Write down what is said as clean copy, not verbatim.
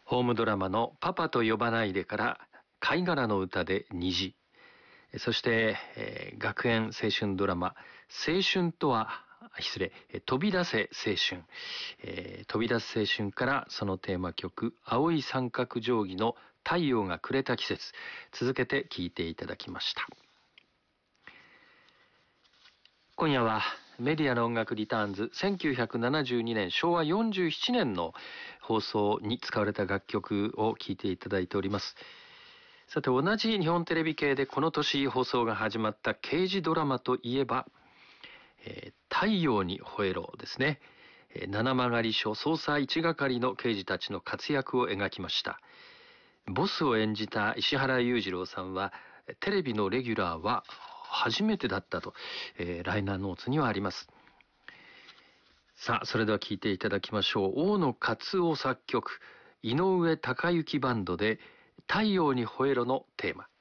ホームドラマのパパと呼ばないでから貝殻の歌で虹、そして、学園青春ドラマ青春とは失礼、飛び出せ青春、飛び出す青春からそのテーマ曲青い三角定規の太陽が暮れた季節、続けて聴いていただきました。今夜はメディアの音楽リターンズ1972年昭和47年の放送に使われた楽曲を聴いていただいております。さて、同じ日本テレビ系でこの年放送が始まった刑事ドラマといえば、太陽にほえろですね。七曲署捜査一係の刑事たちの活躍を描きました。ボスを演じた石原裕次郎さんはテレビのレギュラーは初めてだったと、ライナーノーツにはあります。さあ、それでは聴いていただきましょう。大野勝夫作曲、井上貴之バンドで太陽にほえろのテーマ。